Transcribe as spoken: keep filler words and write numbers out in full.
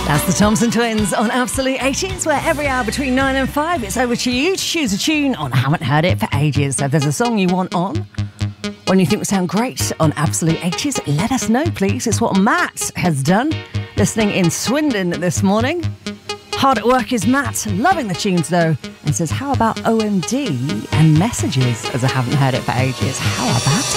That's the Thompson Twins on Absolute eighties, where every hour between nine and five, it's over to you to choose a tune on Haven't Heard It for Ages. So if there's a song you want on, one you think would sound great on Absolute eighties, let us know, please. It's what Matt has done, listening in Swindon this morning. Hard at work is Matt, loving the tunes though, and says, how about O M D and Messages, as I haven't heard it for ages? How about it?